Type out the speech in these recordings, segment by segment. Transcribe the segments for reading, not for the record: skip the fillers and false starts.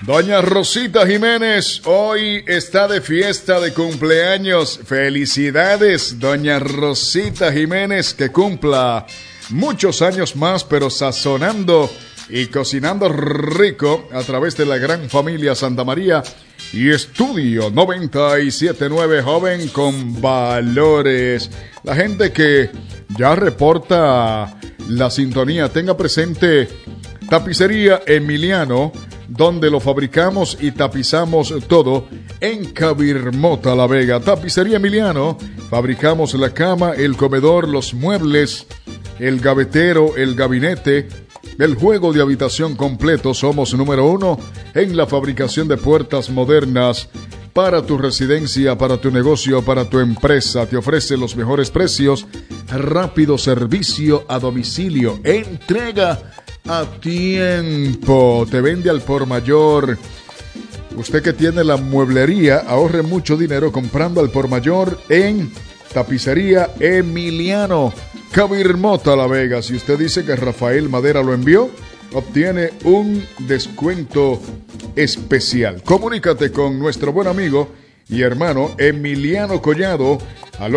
Doña Rosita Jiménez hoy está de fiesta de cumpleaños. Felicidades, doña Rosita Jiménez, que cumpla muchos años más, pero sazonando y cocinando rico a través de la gran familia Santa María y Estudio 97.9, joven con valores. La gente que ya reporta la sintonía, tenga presente Tapicería Emiliano, donde lo fabricamos y tapizamos todo en Cabirmota, La Vega. Tapicería Emiliano, fabricamos la cama, el comedor, los muebles, el gavetero, el gabinete, el juego de habitación completo. Somos número 1 en la fabricación de puertas modernas para tu residencia, para tu negocio, para tu empresa. Te ofrece los mejores precios, rápido servicio a domicilio, entrega a tiempo, te vende al por mayor. Usted que tiene la mueblería, ahorre mucho dinero comprando al por mayor en Tapicería Emiliano, Cabirmota, La Vega. Si usted dice que Rafael Madera lo envió, obtiene un descuento especial. Comunícate con nuestro buen amigo y hermano Emiliano Collado al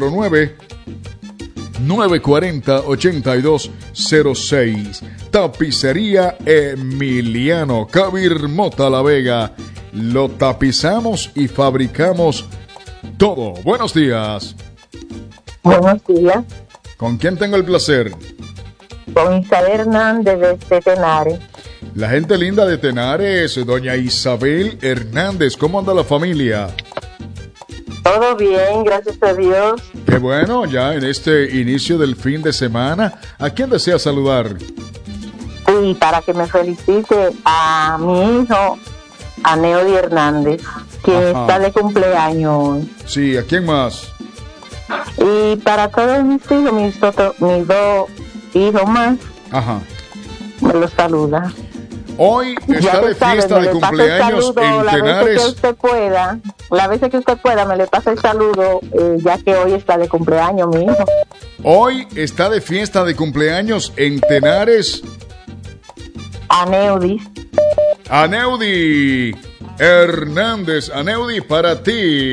809-940-8206. Tapicería Emiliano, Cabirmota, La Vega. Lo tapizamos y fabricamos todo. Buenos días. Buenos días. ¿Con quién tengo el placer? Con Isabel Hernández de Tenares. La gente linda de Tenares, doña Isabel Hernández. ¿Cómo anda la familia? Todo bien, gracias a Dios. Qué bueno, ya en este inicio del fin de semana. ¿A quién desea saludar? Y para que me felicite a mi hijo, a Neody Hernández, que está de cumpleaños. Sí, ¿a quién más? Y para todos mis hijos, mis dos hijos más, me los saluda. Hoy está de fiesta de cumpleaños en Tenares. La vez que usted pueda, me le pasa el saludo, ya que hoy está de cumpleaños mi hijo. Hoy está de fiesta de cumpleaños en Tenares. Aneudi Hernández, Aneudi, para ti.